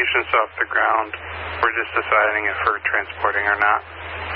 patient's off the ground. We're just deciding if we're transporting or not.